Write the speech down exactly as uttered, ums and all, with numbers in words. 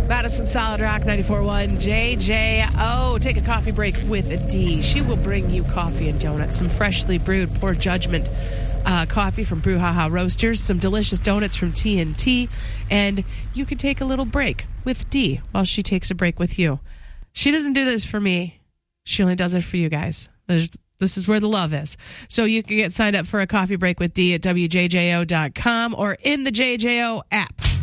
Madison Solid Rock ninety-four point one J J O. Take a coffee break with D. She will bring you coffee and donuts, some freshly brewed Poor Judgment uh, coffee from Brouhaha Roasters, some delicious donuts from T N T, and you can take a little break with D while she takes a break with you. She doesn't do this for me. She only does it for you guys. There's This is where the love is. So you can get signed up for a coffee break with D at W J J O dot com or in the J J O app.